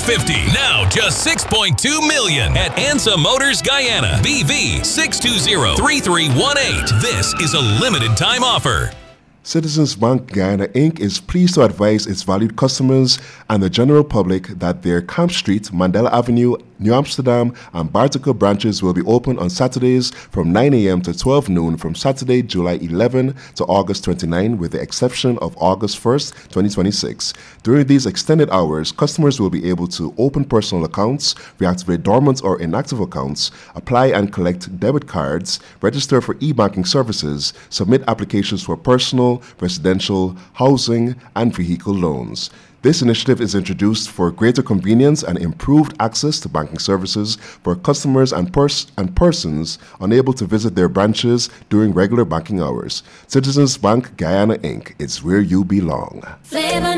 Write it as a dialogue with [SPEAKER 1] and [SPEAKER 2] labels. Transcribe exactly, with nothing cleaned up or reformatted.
[SPEAKER 1] fifty. Now just six point two million dollars at Ansa Motors Guyana. B V six two zero, three three one eight. This is a limited time offer.
[SPEAKER 2] Citizens Bank Guyana Incorporated is pleased to advise its valued customers and the general public that their Camp Street, Mandela Avenue, New Amsterdam, and Bartico branches will be open on Saturdays from nine a.m. to twelve noon from Saturday, July eleventh to August twenty-ninth, with the exception of August first, twenty twenty-six. During these extended hours, customers will be able to open personal accounts, reactivate dormant or inactive accounts, apply and collect debit cards, register for e-banking services, submit applications for personal, residential, housing, and vehicle loans. This initiative is introduced for greater convenience and improved access to banking services for customers and, pers- and persons unable to visit their branches during regular banking hours. Citizens Bank Guyana Incorporated, it's where you belong. Flavor